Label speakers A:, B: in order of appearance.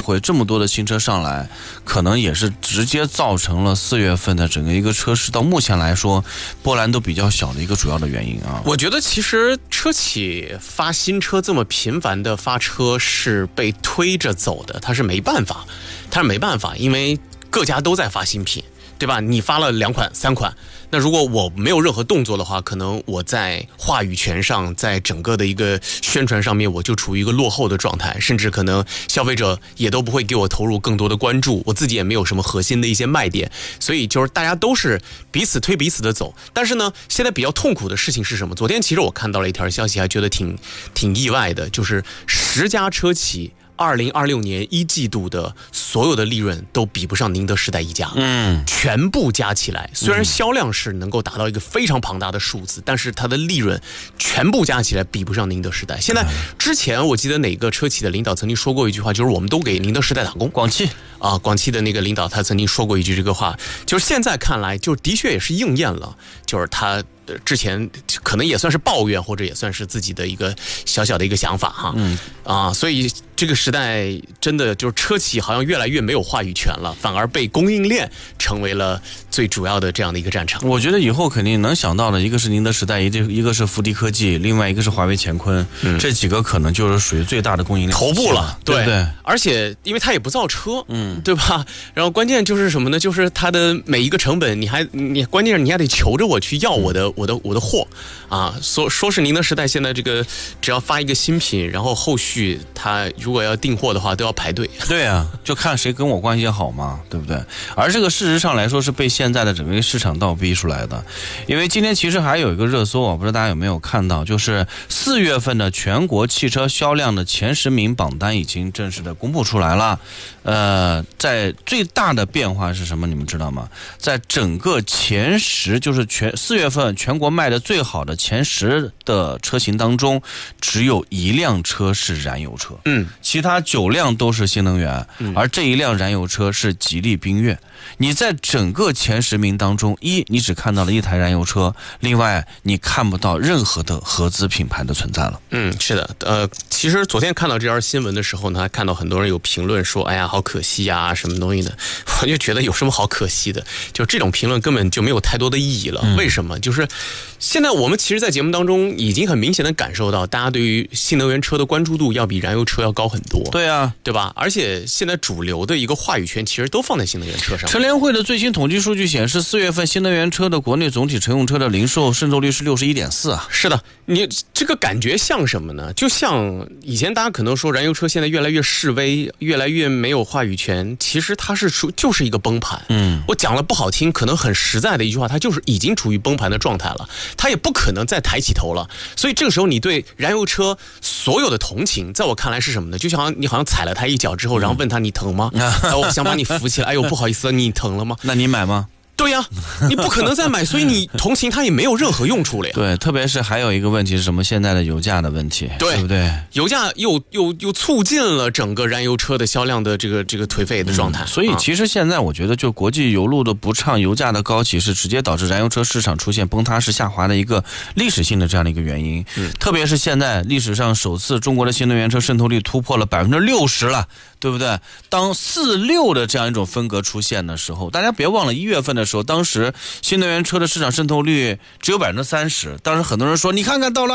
A: 会这么多的新车上来，可能也是直接造成了4月份的整个一个车市到目前来说波澜都比较小的一个主要的原因啊。
B: 我觉得其实车企发新车这么频繁的发车是被推着走的，它是没办法，因为各家都在发新品，对吧？你发了2款3款，那如果我没有任何动作的话，可能我在话语权上，在整个的一个宣传上面，我就处于一个落后的状态，甚至可能消费者也都不会给我投入更多的关注，我自己也没有什么核心的一些卖点，所以就是大家都是彼此推彼此的走。但是呢，现在比较痛苦的事情是什么？昨天其实我看到了一条消息，还觉得挺意外的，就是10家车企2026年1季度的所有的利润都比不上宁德时代一家，全部加起来，虽然销量是能够达到一个非常庞大的数字，但是它的利润全部加起来比不上宁德时代。现在之前我记得哪个车企的领导曾经说过一句话，就是我们都给宁德时代打工。广汽的那个领导他曾经说过一句这个话，就是现在看来就的确也是应验了，就是他之前可能也算是抱怨，或者也算是自己的一个小小的一个想法哈。所以这个时代真的就是车企好像越来越没有话语权了，反而被供应链成为了最主要的这样的一个战场。
A: 我觉得以后肯定能想到的，一个是宁德时代，一个是福迪科技，另外一个是华为乾坤，这几个可能就是属于最大的供应链
B: 头部了，
A: 对对。
B: 而且因为它也不造车，对吧？然后关键就是什么呢？就是它的每一个成本，你关键是你还得求着我去要我的货啊。说是宁德时代现在这个只要发一个新品，然后后续它如果要订货的话都要排队。
A: 对啊，就看谁跟我关系好嘛，对不对？而这个事实上来说是被现在的整个市场倒逼出来的。因为今天其实还有一个热搜，我不知道大家有没有看到，就是4月份的全国汽车销量的前10名榜单已经正式的公布出来了。在最大的变化是什么？你们知道吗？在整个前10，就是4月份全国卖的最好的前10的车型当中，只有1辆车是燃油车，其他9辆都是新能源，而这1辆燃油车是吉利缤越。你在整个前10名当中，你只看到了1台燃油车，另外你看不到任何的合资品牌的存在了。
B: 是的，其实昨天看到这条新闻的时候呢，还看到很多人有评论说，哎呀，好可惜呀，什么东西的。我就觉得有什么好可惜的？就这种评论根本就没有太多的意义了。为什么？就是现在我们其实，在节目当中已经很明显的感受到，大家对于新能源车的关注度要比燃油车要高很多。
A: 对啊，
B: 对吧？而且现在主流的一个话语权其实都放在新能源车上。
A: 乘联会的最新统计数据显示，4月份新能源车的国内总体乘用车的零售渗透率是61.4%啊。
B: 是的，你这个感觉像什么呢？就像以前大家可能说燃油车现在越来越示威，越来越没有话语权，其实它就是一个崩盘。我讲了不好听，可能很实在的一句话，它就是已经处于崩盘的状态了，它也不可能再抬起头了。所以这个时候你对燃油车所有的同情，在我看来是什么呢？就像你好像踩了他一脚之后，然后问他你疼吗？我想把你扶起来，哎呦不好意思，你疼了吗？
A: 那你买吗？
B: 对呀，你不可能再买，所以你同情它也没有任何用处了呀。
A: 对，特别是还有一个问题是什么？现在的油价的问题，对不对？
B: 油价又促进了整个燃油车的销量的这个颓废的状态。
A: 所以其实现在我觉得，就国际油路的不畅，油价的高企是直接导致燃油车市场出现崩塌式下滑的一个历史性的这样的一个原因。特别是现在历史上首次中国的新能源车渗透率突破了60%了，对不对？当4-6的这样一种分隔出现的时候，大家别忘了1月份的时候，当时新能源车的市场渗透率只有30%，当时很多人说，你看看到了